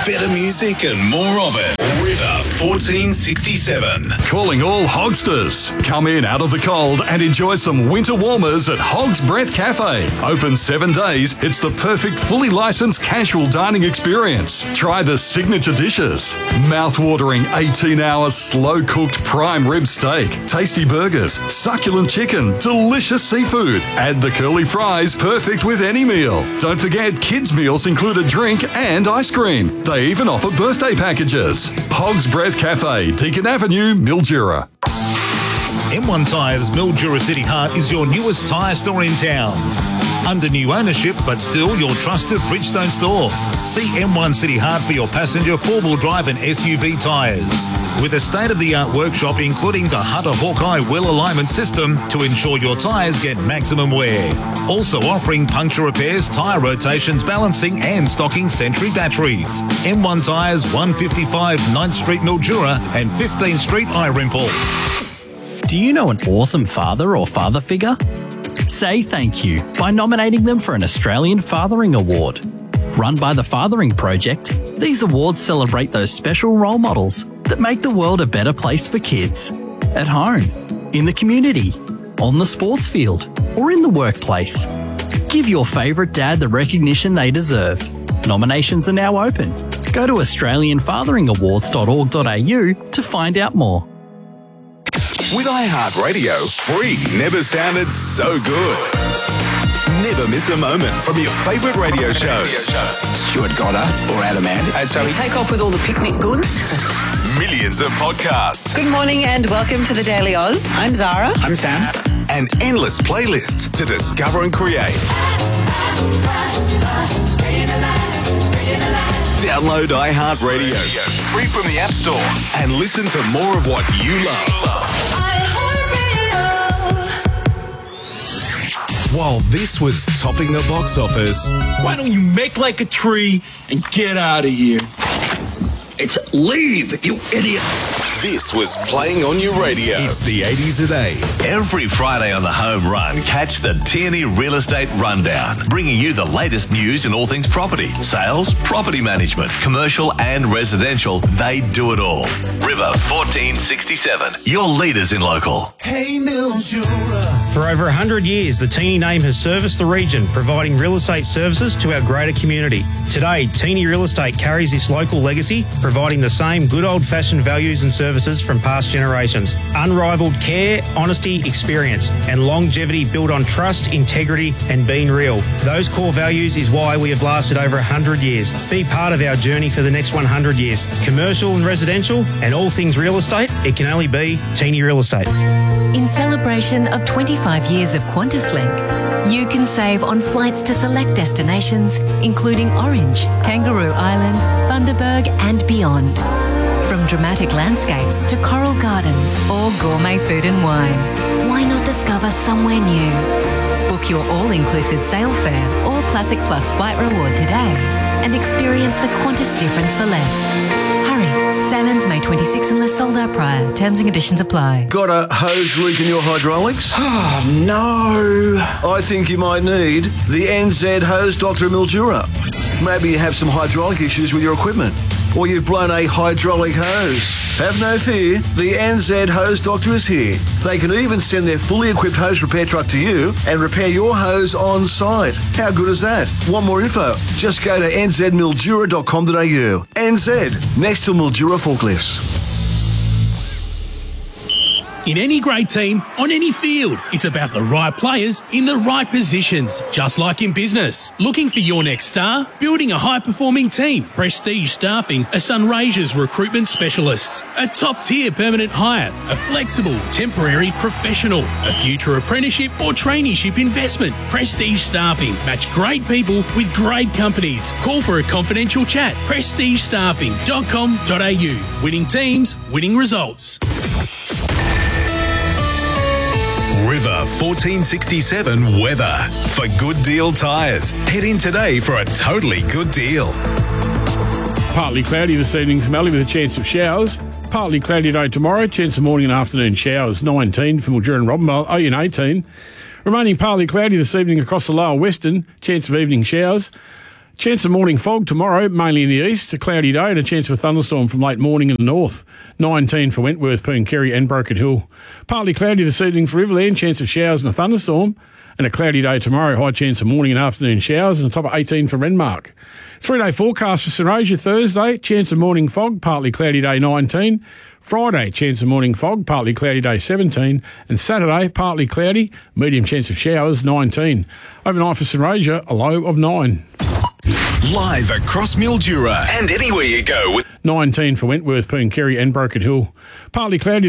better music and more of it. River 1467. Calling all Hogsters. Come in out of the cold and enjoy some winter warmers at Hog's Breath Cafe. Open 7 days, it's the perfect fully licensed casual dining experience. Try the signature dishes. Mouth-watering 18-hour slow-cooked prime rib steak, tasty burgers, succulent chicken, delicious seafood. Add the curly fries, perfect with any meal. Don't forget, kids' meals include a drink and ice cream. They even offer birthday packages. Hog's Breath Cafe, Deakin Avenue, Mildura. M1 Tyres Mildura City Heart is your newest tyre store in town. Under new ownership, but still your trusted Bridgestone store. See M1 City Heart for your passenger, four-wheel drive and SUV tyres. With a state-of-the-art workshop including the Hunter Hawkeye wheel alignment system to ensure your tyres get maximum wear. Also offering puncture repairs, tyre rotations, balancing and stocking Sentry batteries. M1 Tyres, 155 9th Street Mildura and 15th Street Irimple. Do you know an awesome father or father figure? Say thank you by nominating them for an Australian Fathering Award. Run by the Fathering Project, these awards celebrate those special role models that make the world a better place for kids. At home, in the community, on the sports field, or in the workplace. Give your favourite dad the recognition they deserve. Nominations are now open. Go to australianfatheringawards.org.au to find out more. With iHeartRadio, free never sounded so good. Never miss a moment from your favourite radio shows. Stuart Goddard or Adam Ant. So we take off with all the picnic goods. Millions of podcasts. Good morning and welcome to the Daily Oz. I'm Zara. I'm Sam. And endless playlists to discover and create. Download iHeartRadio, free from the App Store, and listen to more of what you love. While this was topping the box office, why don't you make like a tree and get out of here? It's leave, you idiot. This was playing on your radio. It's the 80s a day. Every Friday on the Home Run, catch the Tierney Real Estate Rundown, bringing you the latest news in all things property, sales, property management, commercial and residential. They do it all. River 1467, your leaders in local. Hey, Mildura. For over 100 years, the Tierney name has serviced the region, providing real estate services to our greater community. Today, Tierney Real Estate carries this local legacy, providing the same good old-fashioned values and services from past generations. Unrivaled care, honesty, experience, and longevity built on trust, integrity, and being real. Those core values is why we have lasted over 100 years. Be part of our journey for the next 100 years. Commercial and residential, and all things real estate, it can only be Tierney Real Estate. In celebration of 25 years of QantasLink, you can save on flights to select destinations, including Orange, Kangaroo Island, Bundaberg, and beyond. From dramatic landscapes to coral gardens or gourmet food and wine, why not discover somewhere new? Book your all-inclusive sail fare or Classic Plus flight reward today and experience the Qantas difference for less. Hurry, sail-ins May 26 unless sold out prior. Terms and conditions apply. Got a hose leak in your hydraulics? Oh, no. I think you might need the NZ Hose Doctor Mildura. Maybe you have some hydraulic issues with your equipment, or you've blown a hydraulic hose. Have no fear, the NZ Hose Doctor is here. They can even send their fully equipped hose repair truck to you and repair your hose on site. How good is that? Want more info? Just go to nzmildura.com.au. NZ, next to Mildura Forklifts. In any great team, on any field, it's about the right players in the right positions, just like in business. Looking for your next star? Building a high-performing team. Prestige Staffing are Sunraysia's recruitment specialists. A top-tier permanent hire, a flexible, temporary professional, a future apprenticeship or traineeship investment. Prestige Staffing match great people with great companies. Call for a confidential chat. prestigestaffing.com.au. Winning teams, winning results. River 1467 weather. For Good Deal Tyres, head in today for a totally good deal. Partly cloudy this evening, smelly with a chance of showers. Partly cloudy day tomorrow, chance of morning and afternoon showers. 19 for Mildura and Robinvale, Oyen 18. Remaining partly cloudy this evening across the lower western, chance of evening showers. Chance of morning fog tomorrow, mainly in the east. A cloudy day and a chance of a thunderstorm from late morning in the north. 19 for Wentworth, Pooncarry and Broken Hill. Partly cloudy this evening for Riverland. Chance of showers and a thunderstorm. And a cloudy day tomorrow. High chance of morning and afternoon showers. And a top of 18 for Renmark. 3-day forecast for St Rosia Thursday. Chance of morning fog. Partly cloudy day 19. Friday, chance of morning fog, partly cloudy day 17. And Saturday, partly cloudy, medium chance of showers 19. Overnight for St Rosia, a low of 9. Live across Mildura and anywhere you go with 19 for Wentworth, Pooncarry and Broken Hill. Partly cloudy